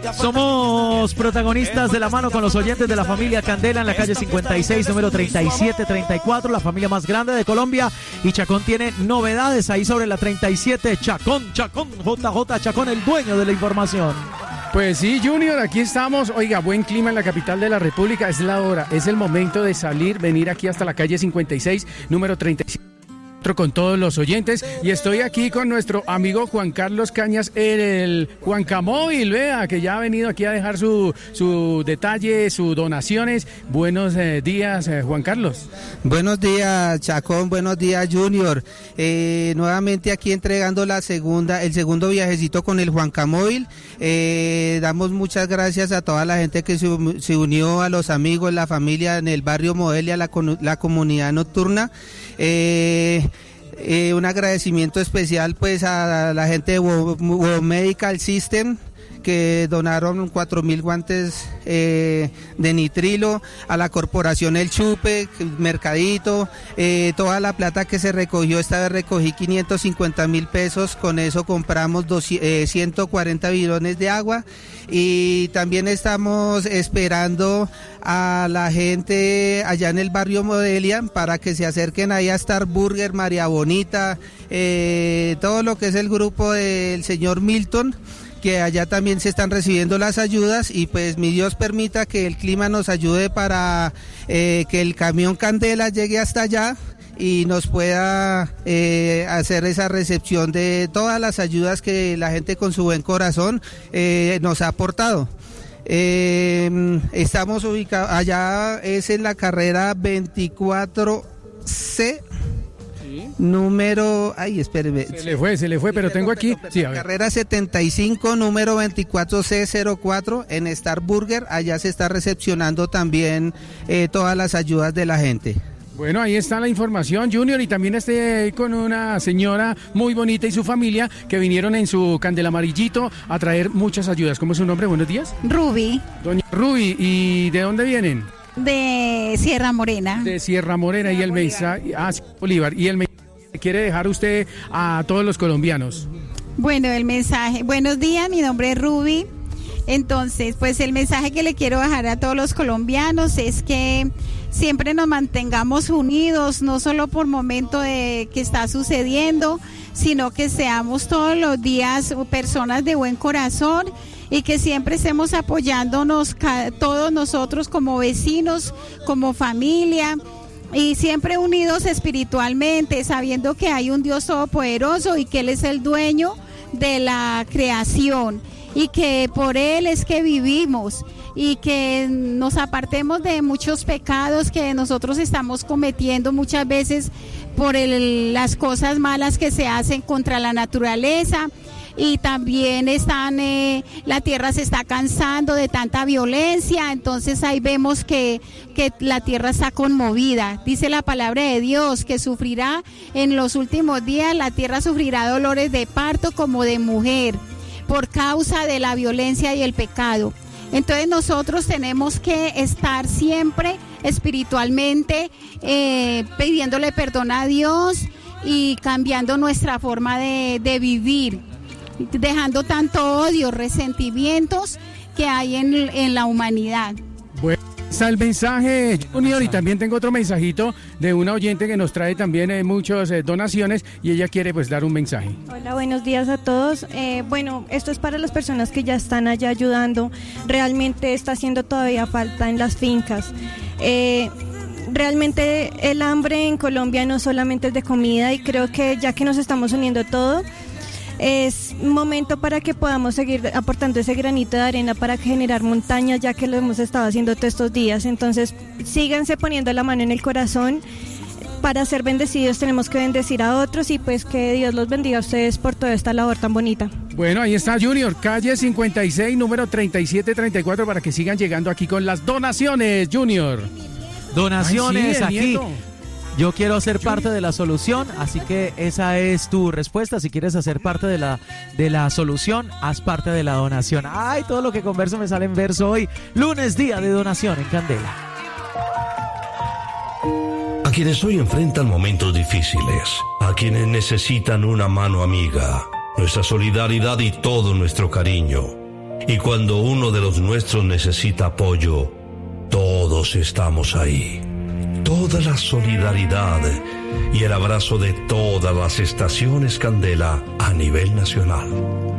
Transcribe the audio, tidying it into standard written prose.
Somos protagonistas de la mano con los oyentes de la familia Candela en la calle 56, número 3734, la familia más grande de Colombia. Y Chacón tiene novedades ahí sobre la 37. Chacón, JJ Chacón, el dueño de la información. Pues sí, Junior, aquí estamos. Oiga, buen clima en la capital de la República. Es la hora, es el momento de salir, venir aquí hasta la calle 56, número 37. Con todos los oyentes, y estoy aquí con nuestro amigo Juan Carlos Cañas, el Juancamóvil, vea, que ya ha venido aquí a dejar su detalle, sus donaciones. Buenos días, Juan Carlos. Buenos días, Chacón, buenos días, Junior. Nuevamente aquí entregando el segundo viajecito con el Juancamóvil. Damos muchas gracias a toda la gente que se unió, a los amigos, la familia en el barrio Modelia, la comunidad nocturna. Un agradecimiento especial pues a la gente de World Medical System, que donaron 4.000 guantes de nitrilo, a la corporación El Chupe, Mercadito, toda la plata que se recogió. Esta vez recogí 550.000 pesos, con eso compramos 140 bidones de agua, y también estamos esperando a la gente allá en el barrio Modelia para que se acerquen ahí a Star Burger, María Bonita, todo lo que es el grupo del señor Milton, que allá también se están recibiendo las ayudas, y pues mi Dios permita que el clima nos ayude para que el camión Candela llegue hasta allá y nos pueda hacer esa recepción de todas las ayudas que la gente con su buen corazón nos ha aportado. Estamos ubicados, allá es en la carrera 24C. Número, espéreme. Se le fue, pero tengo aquí. Sí, a ver. Carrera 75, número 24C04, en Star Burger. Allá se está recepcionando también todas las ayudas de la gente. Bueno, ahí está la información, Junior, y también estoy con una señora muy bonita y su familia que vinieron en su Candela Amarillito a traer muchas ayudas. ¿Cómo es su nombre? Buenos días. Ruby. Doña Ruby, ¿y de dónde vienen? De Sierra Morena. De Sierra Morena, y el mensaje, Bolívar, y el mensaje que quiere dejar usted a todos los colombianos. Bueno, el mensaje, buenos días, mi nombre es Ruby. Entonces, pues el mensaje que le quiero dejar a todos los colombianos es que siempre nos mantengamos unidos, no solo por momento de que está sucediendo, sino que seamos todos los días personas de buen corazón, y que siempre estemos apoyándonos todos nosotros como vecinos, como familia, y siempre unidos espiritualmente, sabiendo que hay un Dios todopoderoso y que Él es el dueño de la creación, y que por Él es que vivimos, y que nos apartemos de muchos pecados que nosotros estamos cometiendo muchas veces por las cosas malas que se hacen contra la naturaleza. Y también la tierra se está cansando de tanta violencia, entonces ahí vemos que la tierra está conmovida. Dice la palabra de Dios que sufrirá en los últimos días, la tierra sufrirá dolores de parto como de mujer, por causa de la violencia y el pecado. Entonces nosotros tenemos que estar siempre espiritualmente pidiéndole perdón a Dios y cambiando nuestra forma de vivir, dejando tanto odio, resentimientos que hay en la humanidad. Bueno, está el mensaje, Junior, y también tengo otro mensajito de una oyente que nos trae también muchas donaciones, y ella quiere pues dar un mensaje. Hola, buenos días a todos. Bueno, esto es para las personas que ya están allá ayudando. Realmente está haciendo todavía falta en las fincas. Realmente el hambre en Colombia no solamente es de comida, y creo que ya que nos estamos uniendo todo, es momento para que podamos seguir aportando ese granito de arena para generar montañas, ya que lo hemos estado haciendo todos estos días. Entonces, síganse poniendo la mano en el corazón. Para ser bendecidos tenemos que bendecir a otros, y pues que Dios los bendiga a ustedes por toda esta labor tan bonita. Bueno, ahí está, Junior, calle 56, número 3734, para que sigan llegando aquí con las donaciones, Junior. Donaciones. Ay, sí, aquí. nieto. Yo quiero ser parte de la solución, así que esa es tu respuesta. Si quieres hacer parte de la solución, haz parte de la donación. Ay, todo lo que converso me sale en verso hoy. Lunes, día de donación en Candela. A quienes hoy enfrentan momentos difíciles, a quienes necesitan una mano amiga, nuestra solidaridad y todo nuestro cariño. Y cuando uno de los nuestros necesita apoyo, todos estamos ahí. Toda la solidaridad y el abrazo de todas las estaciones Candela a nivel nacional.